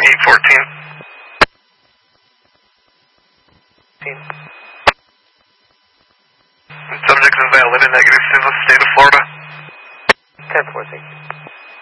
814. Subject is valid and negative to the state of Florida. 10-4, thank you.